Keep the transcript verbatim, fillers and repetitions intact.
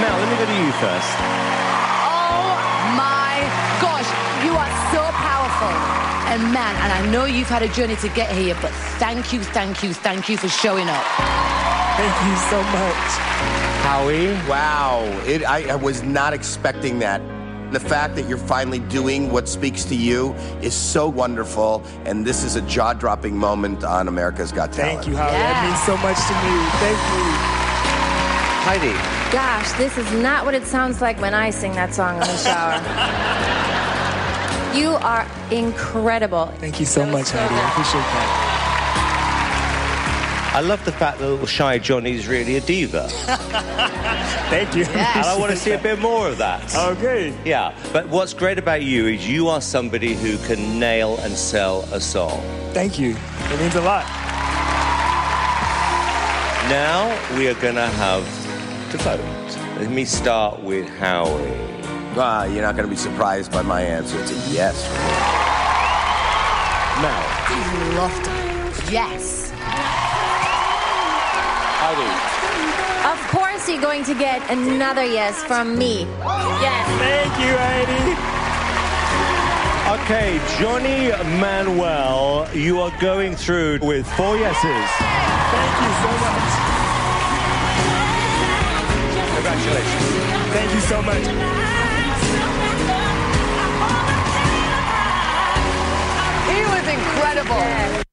Mel, let me go to you first. Oh my gosh, you are so powerful. And man, and I know you've had a journey to get here, but thank you, thank you, thank you for showing up. Thank you so much. Howie? Wow, it, I, I was not expecting that. The fact that you're finally doing what speaks to you is so wonderful, and this is a jaw-dropping moment on America's Got Talent. Thank you, Howie. Yeah. That means so much to me. Thank you. Heidi? Gosh, this is not what it sounds like when I sing that song in the shower. You are incredible. Thank you so That was much, so Heidi. I good. appreciate that. I love the fact that little shy Johnny's really a diva. Thank you. And I want to see a bit more of that. Okay. Yeah, but what's great about you is you are somebody who can nail and sell a song. Thank you. It means a lot. Now we are going to have to vote. Let me start with Howie. Uh, you're not going to be surprised by my answer. It's a yes. Mel. I loved it. Yes. Heidi. Of course you're going to get another yes from me. Yes. Thank you, Heidi. Okay, Johnny Manuel, you are going through with four yeses. Thank you so much. Congratulations. Thank you so much. He was incredible.